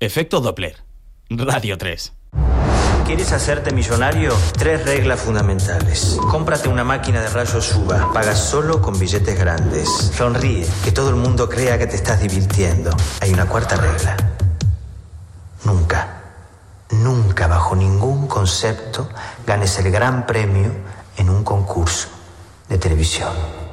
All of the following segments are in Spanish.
Efecto Doppler. Radio 3. ¿Quieres hacerte millonario? 3 reglas fundamentales. Cómprate una máquina de rayos UVA. Pagas solo con billetes grandes. Sonríe, que todo el mundo crea que te estás divirtiendo. Hay una 4ª regla. Nunca, bajo ningún concepto, ganes el gran premio en un concurso de televisión.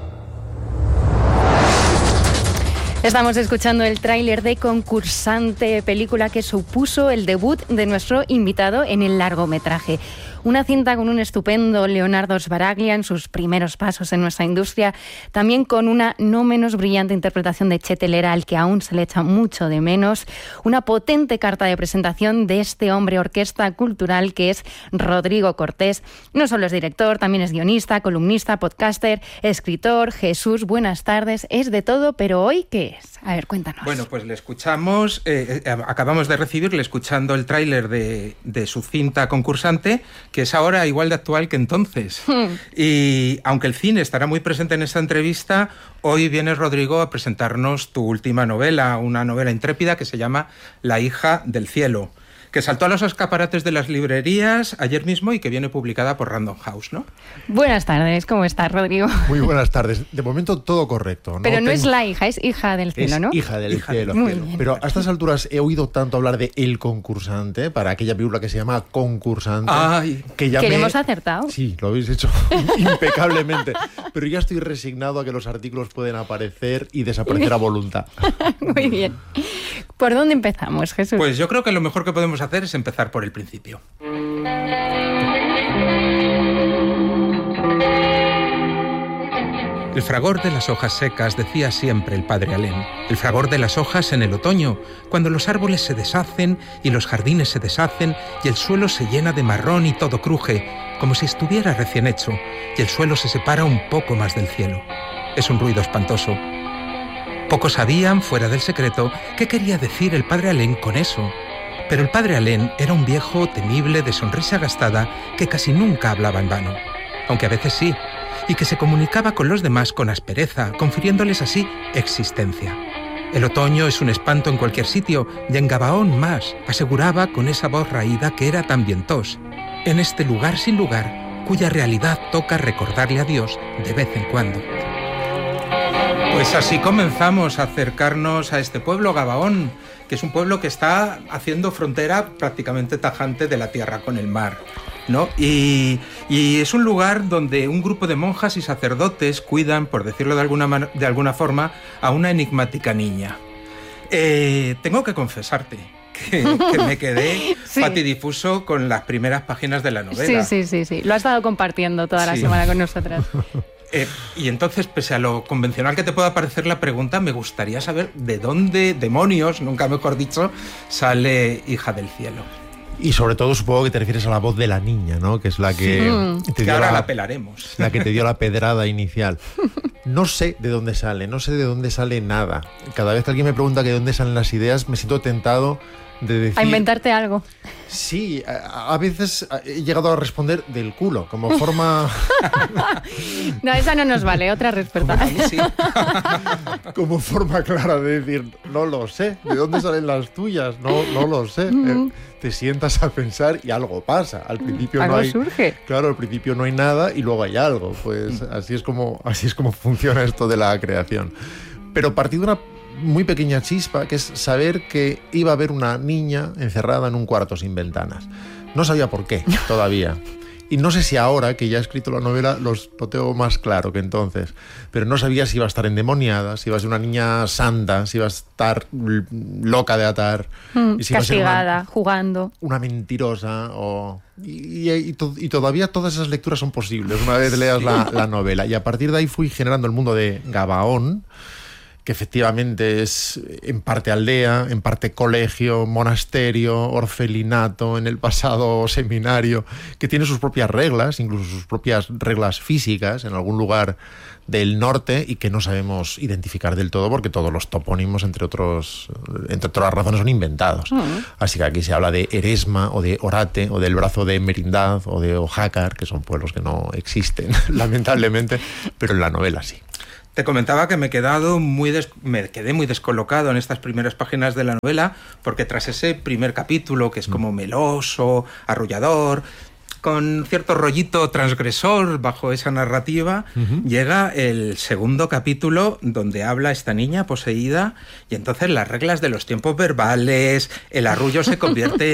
Estamos escuchando el tráiler de Concursante, película que supuso el debut de nuestro invitado en el largometraje. Una cinta con un estupendo Leonardo Sbaraglia en sus primeros pasos en nuestra industria, también con una no menos brillante interpretación de Che Telera, al que aún se le echa mucho de menos, una potente carta de presentación de este hombre orquesta cultural que es Rodrigo Cortés. No solo es director, también es guionista, columnista, podcaster, escritor. Jesús, buenas tardes. Es de todo, pero ¿hoy qué es? A ver, cuéntanos. Bueno, pues le escuchamos, acabamos de recibirle escuchando el tráiler de su cinta Concursante, que es ahora igual de actual que entonces. Y aunque el cine estará muy presente en esta entrevista, hoy vienes, Rodrigo, a presentarnos tu última novela, una novela intrépida que se llama La hija del cielo, que saltó a los escaparates de las librerías ayer mismo y que viene publicada por Random House, ¿no? Buenas tardes, ¿cómo estás, Rodrigo? Muy buenas tardes. De momento todo correcto, ¿no? Pero no es la hija, es hija del cielo, ¿no? Es hija del cielo. Muy bien. Pero a estas alturas he oído tanto hablar de El Concursante, para aquella película que se llama Concursante. ¡Ay! Que le hemos acertado. Sí, lo habéis hecho impecablemente. Pero ya estoy resignado a que los artículos pueden aparecer y desaparecer a voluntad. Muy bien. ¿Por dónde empezamos, Jesús? Pues yo creo que lo mejor que podemos hacer es empezar por el principio. El fragor de las hojas secas, decía siempre el padre Alén. El fragor de las hojas en el otoño, cuando los árboles se deshacen y los jardines se deshacen y el suelo se llena de marrón y todo cruje, como si estuviera recién hecho, y el suelo se separa un poco más del cielo. Es un ruido espantoso. Pocos sabían, fuera del secreto, qué quería decir el padre Alén con eso. Pero el padre Alén era un viejo temible de sonrisa gastada que casi nunca hablaba en vano, aunque a veces sí, y que se comunicaba con los demás con aspereza, confiriéndoles así existencia. El otoño es un espanto en cualquier sitio, y en Gabaón más, aseguraba con esa voz raída que era también tos. En este lugar sin lugar, cuya realidad toca recordarle a Dios de vez en cuando. Pues así comenzamos a acercarnos a este pueblo, Gabaón, que es un pueblo que está haciendo frontera prácticamente tajante de la tierra con el mar, ¿no? Y es un lugar donde un grupo de monjas y sacerdotes cuidan, por decirlo de alguna forma, a una enigmática niña. Tengo que confesarte que me quedé sí. patidifuso con las primeras páginas de la novela. Sí. Lo has estado compartiendo toda la semana con nosotras. Y entonces, pese a lo convencional que te pueda parecer la pregunta, me gustaría saber de dónde demonios, nunca mejor dicho, sale Hija del Cielo. Y sobre todo supongo que te refieres a la voz de la niña, ¿no? Que es la que te dio ahora la pelaremos. La que te dio la pedrada inicial. No sé de dónde sale nada. Cada vez que alguien me pregunta que de dónde salen las ideas, me siento tentado de decir... A inventarte algo. Sí, a veces he llegado a responder del culo, como forma... No, esa no nos vale, otra respuesta. Sí. Como forma clara de decir, no lo sé, ¿de dónde salen las tuyas? No lo sé. Te sientas a pensar y algo pasa. Al principio algo no hay... surge. Claro, al principio no hay nada y luego hay algo. Pues así es como funciona esto de la creación. Pero partí de una muy pequeña chispa, que es saber que iba a haber una niña encerrada en un cuarto sin ventanas. No sabía por qué, todavía. Y no sé si ahora, que ya he escrito la novela, lo tengo más claro que entonces. Pero no sabía si iba a estar endemoniada, si iba a ser una niña santa, si iba a estar loca de atar. Y si castigada, iba a ser jugando. Una mentirosa. Y todavía todas esas lecturas son posibles una vez leas la novela. Y a partir de ahí fui generando el mundo de Gabaón, que efectivamente es en parte aldea, en parte colegio, monasterio, orfelinato, en el pasado seminario, que tiene sus propias reglas, incluso sus propias reglas físicas en algún lugar del norte y que no sabemos identificar del todo porque todos los topónimos, entre otras razones, son inventados. Así que aquí se habla de Eresma o de Orate o del brazo de Merindad o de Ojácar, que son pueblos que no existen, lamentablemente, pero en la novela sí. Te comentaba que me quedé muy descolocado en estas primeras páginas de la novela, porque tras ese primer capítulo, que es como meloso, arrullador, con cierto rollito transgresor bajo esa narrativa, llega el segundo capítulo donde habla esta niña poseída, y entonces las reglas de los tiempos verbales, el arrullo se convierte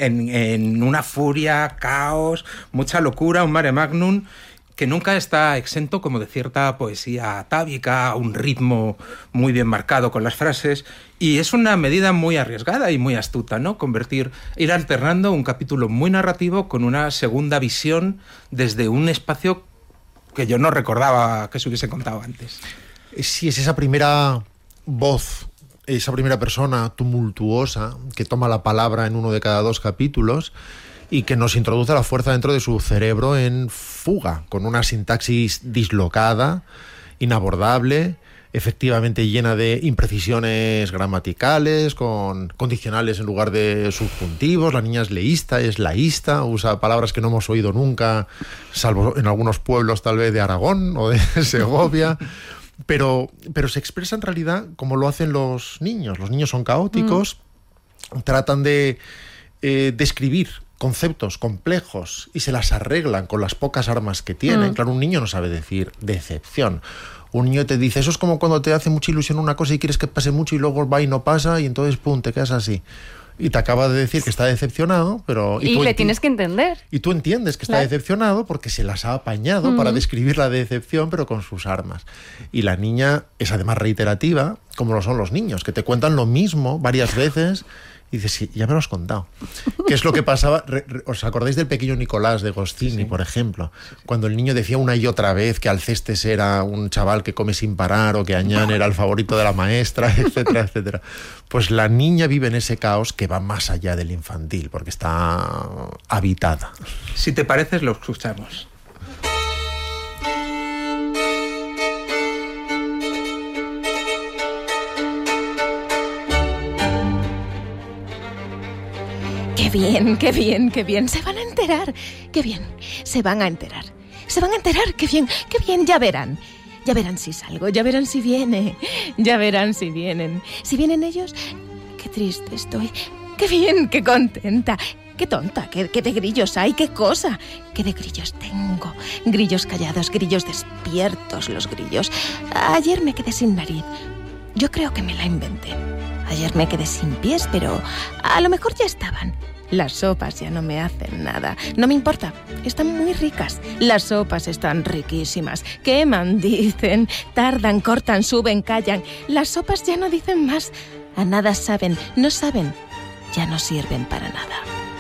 en una furia, caos, mucha locura, un mare magnum, que nunca está exento como de cierta poesía atávica, un ritmo muy bien marcado con las frases, y es una medida muy arriesgada y muy astuta, ¿no? Ir alternando un capítulo muy narrativo con una segunda visión desde un espacio que yo no recordaba que se hubiese contado antes. Sí, es esa primera voz, esa primera persona tumultuosa que toma la palabra en uno de cada 2 capítulos y que nos introduce a la fuerza dentro de su cerebro en fuga, con una sintaxis dislocada, inabordable, efectivamente llena de imprecisiones gramaticales, con condicionales en lugar de subjuntivos. La niña es leísta, es laísta, usa palabras que no hemos oído nunca, salvo en algunos pueblos tal vez de Aragón o de Segovia. Pero se expresa en realidad como lo hacen los niños. Los niños son caóticos, tratan de describir conceptos complejos y se las arreglan con las pocas armas que tienen. Claro, un niño no sabe decir decepción. Un niño te dice, eso es como cuando te hace mucha ilusión una cosa y quieres que pase mucho y luego va y no pasa y entonces pum, te quedas así. Y te acaba de decir que está decepcionado, pero... Y le tienes que entender. Y tú entiendes que está decepcionado porque se las ha apañado para describir la decepción, pero con sus armas. Y la niña es además reiterativa, como lo son los niños, que te cuentan lo mismo varias veces. Y dices, sí, ya me lo has contado. ¿Qué es lo que pasaba? ¿Os acordáis del pequeño Nicolás de Goscinny, por ejemplo? Cuando el niño decía una y otra vez que Alcestes era un chaval que come sin parar o que Añán era el favorito de la maestra, etcétera, etcétera. Pues la niña vive en ese caos que va más allá del infantil, porque está habitada. Si te pareces, lo escuchamos. Qué bien, qué bien, qué bien. Se van a enterar. Qué bien. Se van a enterar. Se van a enterar. Qué bien, ya verán. Ya verán si salgo, ya verán si viene. Ya verán si vienen. Si vienen ellos, qué triste estoy. Qué bien, qué contenta. Qué tonta, qué de grillos hay, qué cosa. Qué de grillos tengo. Grillos callados, grillos despiertos, los grillos. Ayer me quedé sin nariz. Yo creo que me la inventé. Ayer me quedé sin pies, pero a lo mejor ya estaban. Las sopas ya no me hacen nada. No me importa, están muy ricas. Las sopas están riquísimas. Queman, dicen, tardan, cortan, suben, callan. Las sopas ya no dicen más. A nada saben, no saben. Ya no sirven para nada.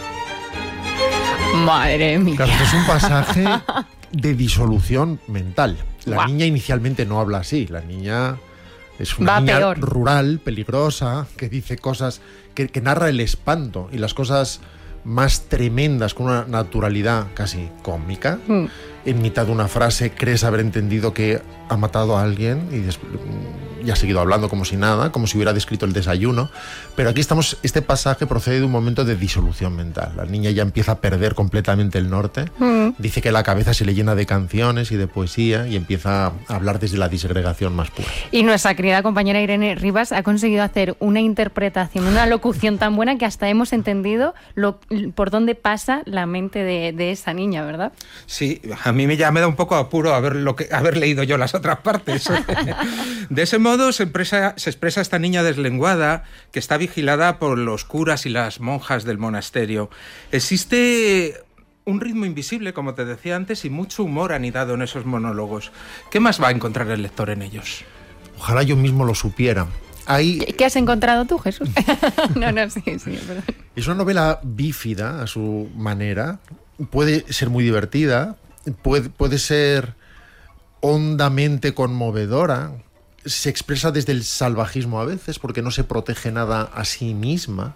Madre mía. Claro, esto es un pasaje de disolución mental. La niña inicialmente no habla así. La niña... es una niña rural, peligrosa, que dice cosas, que narra el espanto y las cosas más tremendas con una naturalidad casi cómica. En mitad de una frase crees haber entendido que ha matado a alguien y ha seguido hablando como si nada, como si hubiera descrito el desayuno. Pero aquí estamos, este pasaje procede de un momento de disolución mental. La niña ya empieza a perder completamente el norte. Dice que la cabeza se le llena de canciones y de poesía y empieza a hablar desde la disgregación más pura. Y nuestra querida compañera Irene Rivas ha conseguido hacer una interpretación, una locución tan buena que hasta hemos entendido por dónde pasa la mente de esa niña, ¿verdad? Sí, a mí ya me da un poco apuro haber leído yo las otras partes. De ese modo se expresa esta niña deslenguada que está vigilada por los curas y las monjas del monasterio. Existe un ritmo invisible, como te decía antes, y mucho humor anidado en esos monólogos. ¿Qué más va a encontrar el lector en ellos? Ojalá yo mismo lo supiera. ¿Qué has encontrado tú, Jesús? Sí, perdón. Es una novela bífida a su manera. Puede ser muy divertida, puede ser hondamente conmovedora. Se expresa desde el salvajismo a veces, porque no se protege nada a sí misma.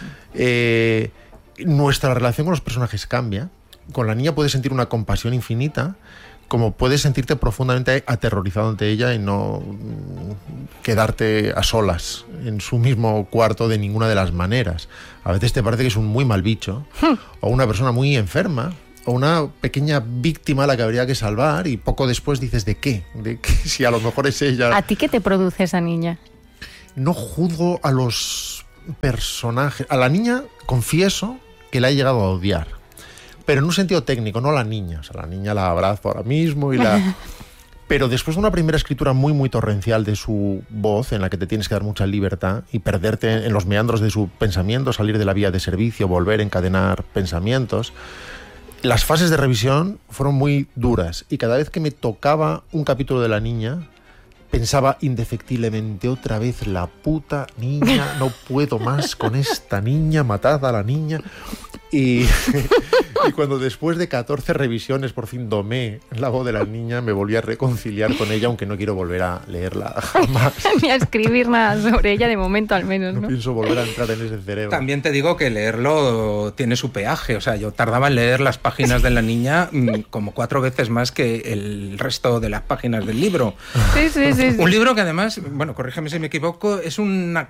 Nuestra relación con los personajes cambia. Con la niña puedes sentir una compasión infinita, como puedes sentirte profundamente aterrorizado ante ella y no quedarte a solas en su mismo cuarto de ninguna de las maneras. A veces te parece que es un muy mal bicho o una persona muy enferma o una pequeña víctima a la que habría que salvar, y poco después dices, ¿de qué? ¿De qué? Si a lo mejor es ella. ¿A ti qué te produce esa niña? No juzgo a los personajes. A la niña confieso que la he llegado a odiar, pero en un sentido técnico, no a la niña. O sea, la niña la abrazo ahora mismo y la... Pero después de una primera escritura muy, muy torrencial de su voz, en la que te tienes que dar mucha libertad y perderte en los meandros de su pensamiento, salir de la vía de servicio, volver a encadenar pensamientos, las fases de revisión fueron muy duras, y cada vez que me tocaba un capítulo de la niña, pensaba indefectiblemente, otra vez la puta niña, no puedo más con esta niña, matad a la niña. Y cuando después de 14 revisiones por fin domé la voz de la niña, me volví a reconciliar con ella, aunque no quiero volver a leerla jamás. Ni a escribir nada sobre ella de momento, al menos, ¿no? No pienso volver a entrar en ese cerebro. También te digo que leerlo tiene su peaje. O sea, yo tardaba en leer las páginas de la niña como 4 veces más que el resto de las páginas del libro. Sí. Un libro que además, bueno, corrígeme si me equivoco, es una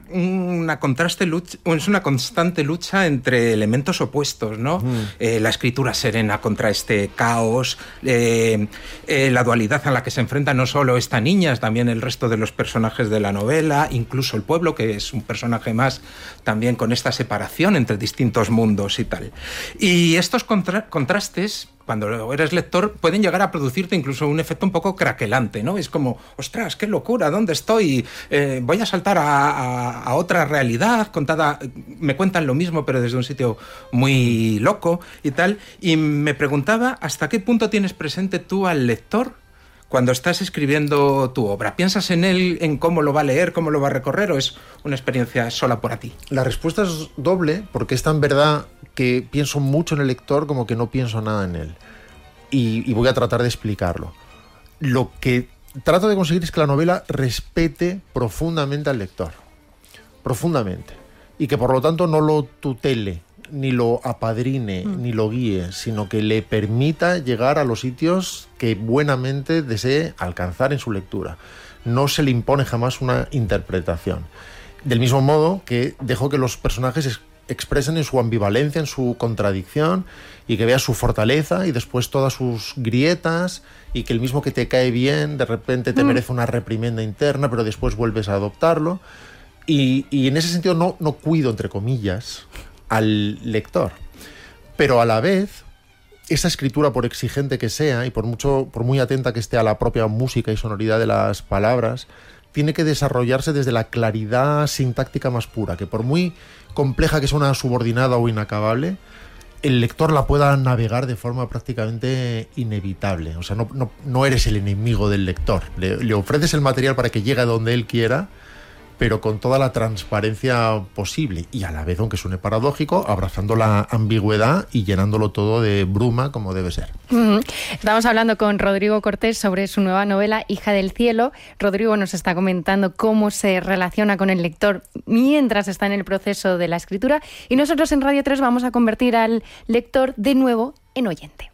constante lucha entre elementos opuestos, ¿no? La escritura serena contra este caos, la dualidad a la que se enfrenta no solo esta niña, también el resto de los personajes de la novela, incluso el pueblo, que es un personaje más también con esta separación entre distintos mundos y tal. Y estos contrastes, cuando eres lector, pueden llegar a producirte incluso un efecto un poco craquelante, ¿no? Es como, ostras, qué locura, ¿dónde estoy? Voy a saltar a otra realidad contada, me cuentan lo mismo pero desde un sitio muy loco y tal. Y me preguntaba, ¿hasta qué punto tienes presente tú al lector cuando estás escribiendo tu obra? ¿Piensas en él, en cómo lo va a leer, cómo lo va a recorrer, o es una experiencia sola por ti? La respuesta es doble, porque es tan verdad que pienso mucho en el lector como que no pienso nada en él. Y voy a tratar de explicarlo. Lo que trato de conseguir es que la novela respete profundamente al lector. Profundamente. Y que por lo tanto no lo tutele, ni lo apadrine, ni lo guíe, sino que le permita llegar a los sitios que buenamente desee alcanzar en su lectura. No se le impone jamás una interpretación. Del mismo modo que dejo que los personajes expresen en su ambivalencia, en su contradicción, y que veas su fortaleza y después todas sus grietas, y que el mismo que te cae bien de repente te merece una reprimenda interna, pero después vuelves a adoptarlo. Y en ese sentido no cuido, entre comillas, al lector. Pero a la vez, esa escritura, por exigente que sea y por muy atenta que esté a la propia música y sonoridad de las palabras, tiene que desarrollarse desde la claridad sintáctica más pura, que por muy compleja que sea una subordinada o inacabable, el lector la pueda navegar de forma prácticamente inevitable. O sea, no eres el enemigo del lector. Le ofreces el material para que llegue a donde él quiera, pero con toda la transparencia posible, y a la vez, aunque suene paradójico, abrazando la ambigüedad y llenándolo todo de bruma como debe ser. Estamos hablando con Rodrigo Cortés sobre su nueva novela Hija del Cielo. Rodrigo nos está comentando cómo se relaciona con el lector mientras está en el proceso de la escritura, y nosotros en Radio 3 vamos a convertir al lector de nuevo en oyente.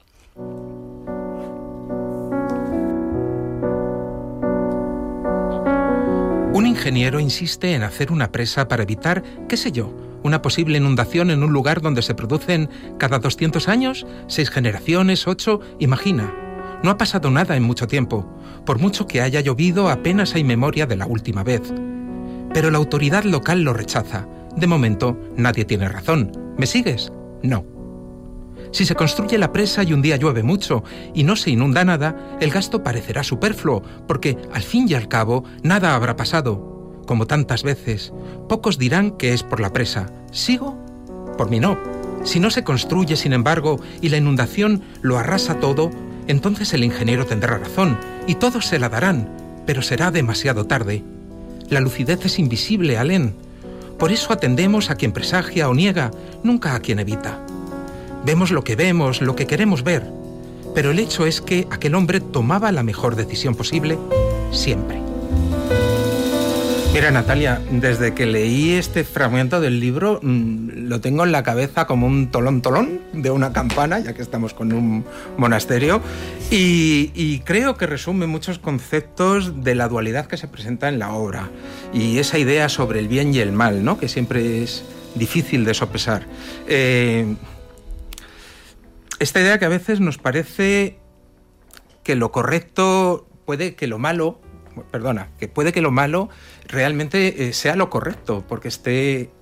Un ingeniero insiste en hacer una presa para evitar, qué sé yo, una posible inundación en un lugar donde se producen cada 200 años, 6 generaciones, 8, imagina. No ha pasado nada en mucho tiempo. Por mucho que haya llovido, apenas hay memoria de la última vez. Pero la autoridad local lo rechaza. De momento, nadie tiene razón. ¿Me sigues? No. Si se construye la presa y un día llueve mucho y no se inunda nada, el gasto parecerá superfluo, porque al fin y al cabo nada habrá pasado. Como tantas veces, pocos dirán que es por la presa. ¿Sigo? Por mí no. Si no se construye, sin embargo, y la inundación lo arrasa todo, entonces el ingeniero tendrá razón y todos se la darán, pero será demasiado tarde. La lucidez es invisible, Alén. Por eso atendemos a quien presagia o niega, nunca a quien evita. Vemos, lo que queremos ver, pero el hecho es que aquel hombre tomaba la mejor decisión posible siempre. Mira, Natalia, desde que leí este fragmento del libro, lo tengo en la cabeza como un tolón de una campana, ya que estamos con un monasterio, y creo que resume muchos conceptos de la dualidad que se presenta en la obra, y esa idea sobre el bien y el mal, ¿no?, que siempre es difícil de sopesar. esta idea que a veces nos parece que lo correcto puede que lo malo realmente sea lo correcto, porque esté